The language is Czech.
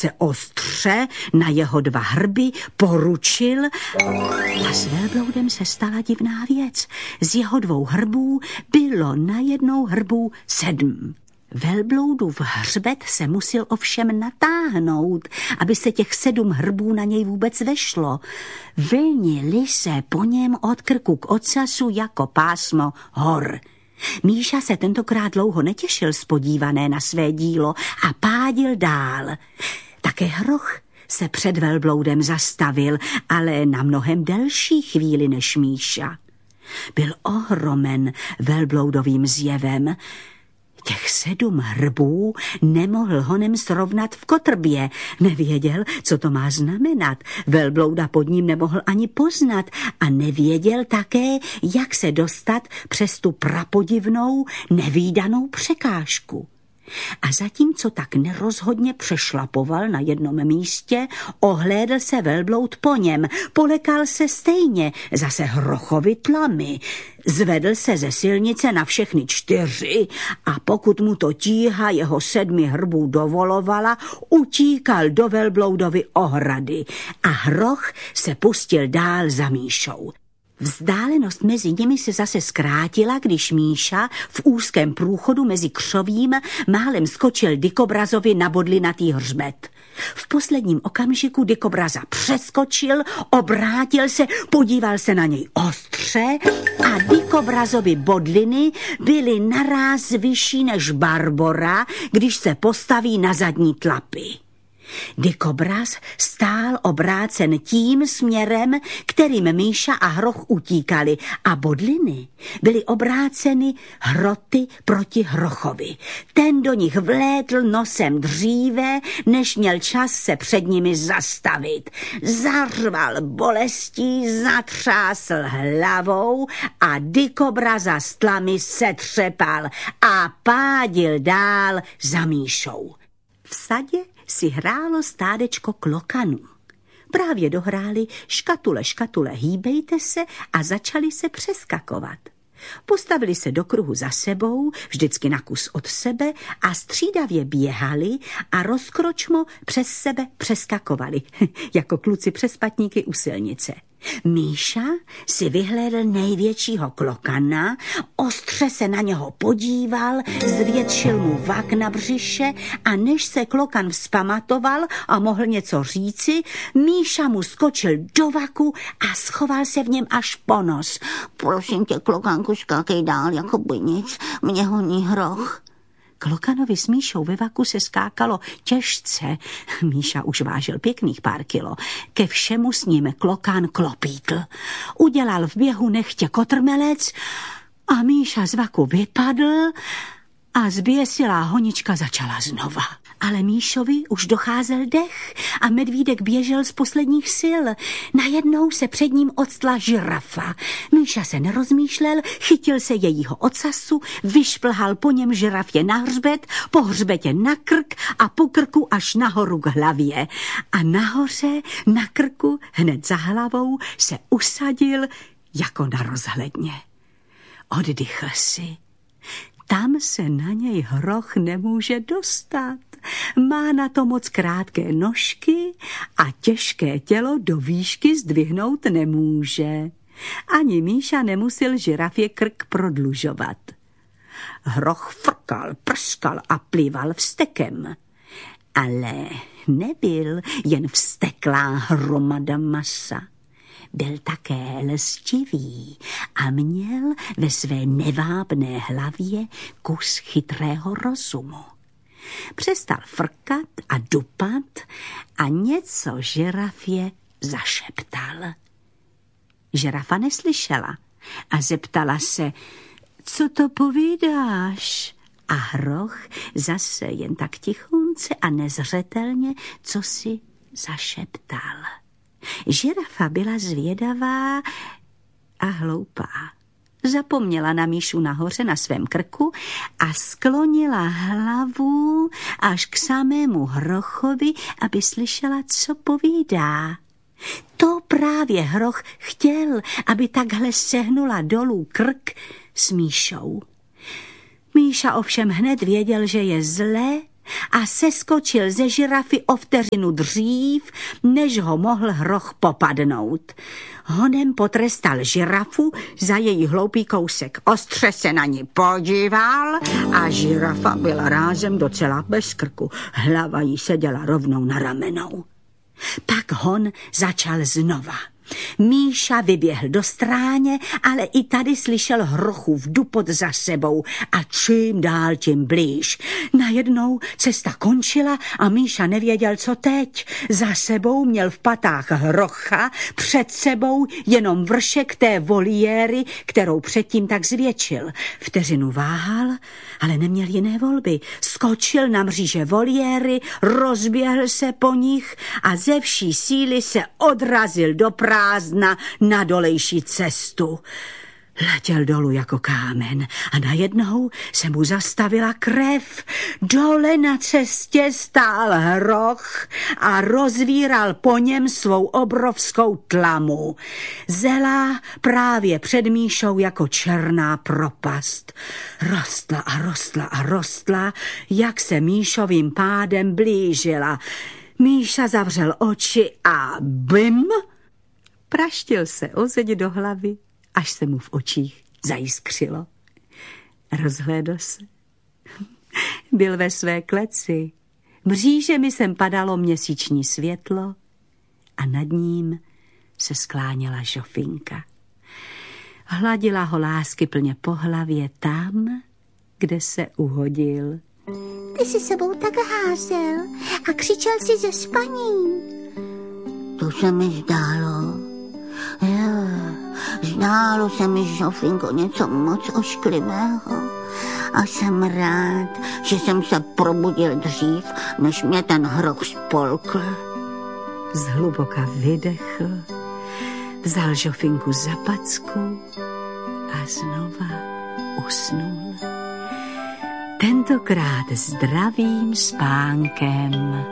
se ostře na jeho 2 hrby, poručil a s velbloudem se stala divná věc. Z jeho 2 hrbů bylo na 1 hrbu 7. Velbloudův hřbet se musel ovšem natáhnout, aby se těch 7 hrbů na něj vůbec vešlo. Vlnily se po něm od krku k ocasu jako pásmo hor. Míša se tentokrát dlouho netěšil spodívané na své dílo a pádil dál. Také Hroch se před velbloudem zastavil, ale na mnohem delší chvíli než Míša. Byl ohromen velbloudovým zjevem. Těch 7 hrbů nemohl honem srovnat v kotrbě. Nevěděl, co to má znamenat. Velblouda pod ním nemohl ani poznat a nevěděl také, jak se dostat přes tu prapodivnou, nevídanou překážku. A zatímco tak nerozhodně přešlapoval na jednom místě, ohlédl se velbloud po něm, polekal se stejně, zase Hrochovi tlamy. Zvedl se ze silnice na všechny 4 a pokud mu to tíha jeho 7 hrbů dovolovala, utíkal do velbloudovy ohrady a Hroch se pustil dál za Míšou. Vzdálenost mezi nimi se zase zkrátila, když Míša v úzkém průchodu mezi křovím málem skočil Dykobrazovi na bodlinatý hřbet. V posledním okamžiku Dykobraza přeskočil, obrátil se, podíval se na něj ostře a Dykobrazovi bodliny byly naráz vyšší než Barbora, když se postaví na zadní tlapy. Dykobraz stál obrácen tím směrem, kterým Míša a Hroch utíkali, a bodliny byly obráceny hroty proti Hrochovi. Ten do nich vlétl nosem dříve, než měl čas se před nimi zastavit. Zařval bolestí, zatřásl hlavou a Dykobraza s tlamy setřepal a pádil dál za Míšou. V sadě si hrálo stádečko klokanů. Právě dohráli škatule, škatule, hýbejte se a začali se přeskakovat. Postavili se do kruhu za sebou, vždycky na kus od sebe a střídavě běhali a rozkročmo přes sebe přeskakovali, jako kluci přes patníky u silnice. Míša si vyhlédl největšího klokana, ostře se na něho podíval, zvětšil mu vak na břiše a než se klokan vzpamatoval a mohl něco říci, Míša mu skočil do vaku a schoval se v něm až po nos. Prosím tě, klokánku, skákej dál, jako by nic, mě honí Hroch. Klokanovi s Míšou ve vaku se skákalo těžce. Míša už vážil pěkných pár kilo. Ke všemu s ním klokan klopítl. Udělal v běhu nechtě kotrmelec a Míša z vaku vypadl a zběsilá honička začala znova. Ale Míšovi už docházel dech a medvídek běžel z posledních sil. Najednou se před ním odstla žirafa. Míša se nerozmýšlel, chytil se jejího ocasu, vyšplhal po něm žirafě na hřbet, po hřbetě na krk a po krku až nahoru k hlavě. A nahoře, na krku, hned za hlavou, se usadil jako na rozhledně. Oddychl si. Tam se na něj Hroch nemůže dostat. Má na to moc krátké nožky a těžké tělo do výšky zdvihnout nemůže. Ani Míša nemusel žirafě krk prodlužovat. Hroch frkal, prskal a plival vztekem. Ale nebyl jen vzteklá hromada masa. Byl také lstivý a měl ve své nevábné hlavě kus chytrého rozumu. Přestal frkat a dupat a něco žirafě zašeptal. Žirafa neslyšela a zeptala se, co to povídáš? A Hroch zase jen tak tichonce a nezřetelně, co si zašeptal. Žirafa byla zvědavá a hloupá. Zapomněla na Míšu nahoře na svém krku a sklonila hlavu až k samému Hrochovi, aby slyšela, co povídá. To právě Hroch chtěl, aby takhle sehnula dolů krk s Míšou. Míša ovšem hned věděl, že je zle a seskočil ze žirafy o vteřinu dřív, než ho mohl hroch popadnout. Honem potrestal žirafu za její hloupý kousek. Ostře se na ní podíval a žirafa byla rázem docela bez krku. Hlava jí seděla rovnou na ramenou. Pak hon začal znova. Míša vyběhl do stráně, ale i tady slyšel hrochův dupot za sebou a čím dál tím blíž. Najednou cesta končila a Míša nevěděl, co teď. Za sebou měl v patách hrocha, před sebou jenom vršek té voliéry, kterou předtím tak zvětšil. Vteřinu váhal, ale neměl jiné volby. Skočil na mříže voliéry, rozběhl se po nich a ze vší síly se odrazil do prázdna na dolejší cestu. Letěl dolů jako kámen a najednou se mu zastavila krev. Dole na cestě stál hroch a rozvíral po něm svou obrovskou tlamu. Zela právě před Míšou jako černá propast. Rostla a rostla a rostla, jak se Míšovým pádem blížila. Míša zavřel oči a bim! Praštil se o zeď do hlavy, až se mu v očích zajiskřilo. Rozhlédl se. Byl ve své kleci. Mřížemi sem padalo měsíční světlo a nad ním se skláněla Žofinka. Hladila ho láskyplně po hlavě tam, kde se uhodil. Ty jsi sebou tak házel a křičel si ze spaní. To se mi zdálo. Zdálo se mi, Žofinko, něco moc ošklivého. A jsem rád, že jsem se probudil dřív, než mě ten hroch spolkl. Zhluboka vydechl, vzal Žofinku za packu a znova usnul. Tentokrát zdravým spánkem.